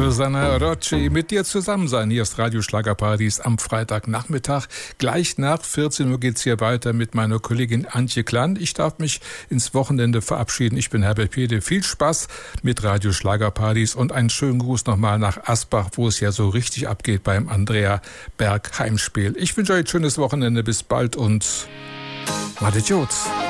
Susanna Rocci, mit dir zusammen sein. Hier ist Radio Schlagerparadies am Freitagnachmittag. Gleich nach 14 Uhr geht's hier weiter mit meiner Kollegin Antje Klann. Ich darf mich ins Wochenende verabschieden. Ich bin Herbert Pede. Viel Spaß mit Radio Schlagerparadies und einen schönen Gruß nochmal nach Asbach, wo es ja so richtig abgeht beim Andrea Berg Heimspiel. Ich wünsche euch ein schönes Wochenende. Bis bald und Madet Jod.